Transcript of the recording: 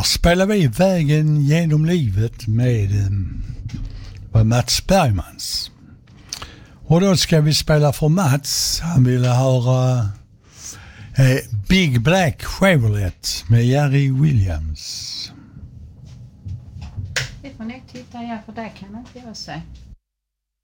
spelar vi Vägen genom livet med Mats Bergmans. Och då ska vi spela för Mats. Han ville höra Big Black Chevrolet med Jerry Williams. Det får nog titta, för det kan inte jag säga.